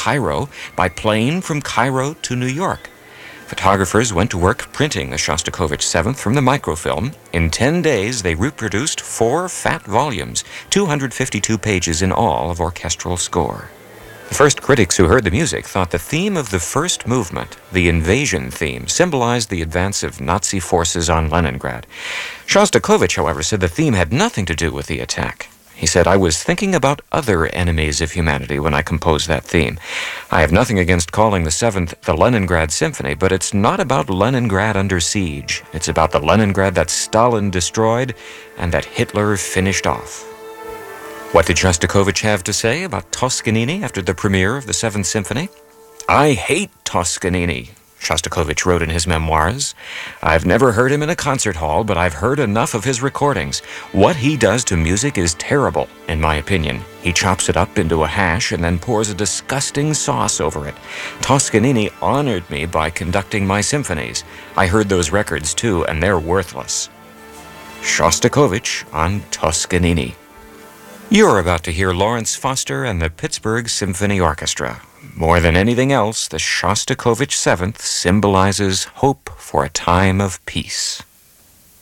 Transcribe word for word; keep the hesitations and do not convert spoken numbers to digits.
Cairo by plane from Cairo to New York. Photographers went to work printing the Shostakovich Seventh from the microfilm. In ten days, they reproduced four fat volumes, two hundred fifty-two pages in all of orchestral score. The first critics who heard the music thought the theme of the first movement, the invasion theme, symbolized the advance of Nazi forces on Leningrad. Shostakovich, however, said the theme had nothing to do with the attack. He said, "I was thinking about other enemies of humanity when I composed that theme. I have nothing against calling the Seventh the Leningrad Symphony, but it's not about Leningrad under siege. It's about the Leningrad that Stalin destroyed and that Hitler finished off." What did Shostakovich have to say about Toscanini after the premiere of the Seventh Symphony? "I hate Toscanini," Shostakovich wrote in his memoirs. "I've never heard him in a concert hall, but I've heard enough of his recordings. What he does to music is terrible, in my opinion. He chops it up into a hash and then pours a disgusting sauce over it. Toscanini honored me by conducting my symphonies. I heard those records too, and they're worthless." Shostakovich on Toscanini. You're about to hear Lawrence Foster and the Pittsburgh Symphony Orchestra. More than anything else, the Shostakovich Seventh symbolizes hope for a time of peace.